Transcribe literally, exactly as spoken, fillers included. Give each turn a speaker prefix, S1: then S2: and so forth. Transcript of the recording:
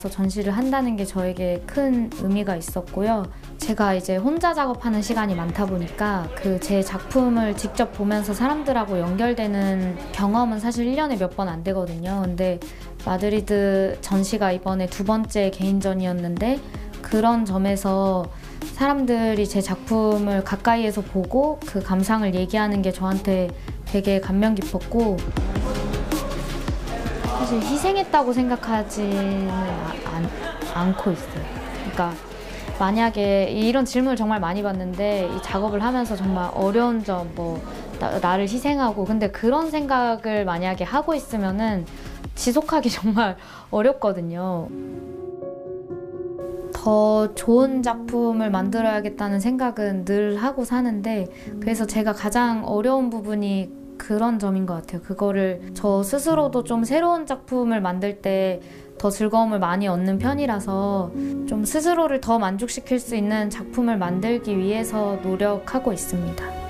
S1: 전시를 한다는 게 저에게 큰 의미가 있었고요. 제가 이제 혼자 작업하는 시간이 많다 보니까 그 제 작품을 직접 보면서 사람들하고 연결되는 경험은 사실 일 년에 몇 번 안 되거든요. 근데 마드리드 전시가 이번에 두 번째 개인전이었는데 그런 점에서 사람들이 제 작품을 가까이에서 보고 그 감상을 얘기하는 게 저한테 되게 감명 깊었고, 사실 희생했다고 생각하지는 안, 않고 있어요. 그러니까 만약에 이런 질문을 정말 많이 받는데 이 작업을 하면서 정말 어려운 점, 뭐 나, 나를 희생하고, 근데 그런 생각을 만약에 하고 있으면은 지속하기 정말 어렵거든요. 더 좋은 작품을 만들어야겠다는 생각은 늘 하고 사는데, 그래서 제가 가장 어려운 부분이 그런 점인 것 같아요. 그거를 저 스스로도 좀 새로운 작품을 만들 때 더 즐거움을 많이 얻는 편이라서 좀 스스로를 더 만족시킬 수 있는 작품을 만들기 위해서 노력하고 있습니다.